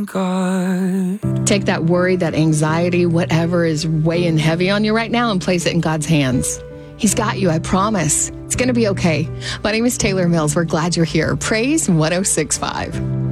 in God. Take that worry, that anxiety, whatever is weighing heavy on you right now, and place it in God's hands. He's got you, I promise. It's going to be okay. My name is Taylor Mills. We're glad you're here. Praise 106.5.